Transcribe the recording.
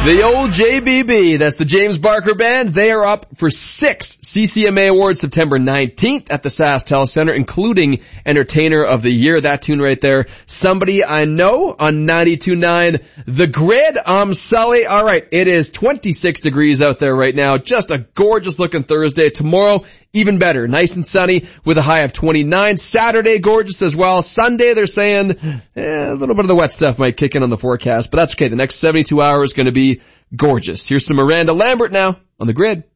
The old JBB, that's the James Barker Band. They are up for 6 CCMA Awards September 19th at the SaskTel Center, including Entertainer of the Year. That tune right there, Somebody I Know on 92.9 The Grid. I'm Sully. All right, it is 26 degrees out there right now. Just a gorgeous looking Thursday. Tomorrow, even better. Nice and sunny with a high of 29. Saturday, gorgeous as well. Sunday, they're saying a little bit of the wet stuff might kick in on the forecast, but that's okay. The next 72 hours is going to be gorgeous. Here's some Miranda Lambert now on The Grid.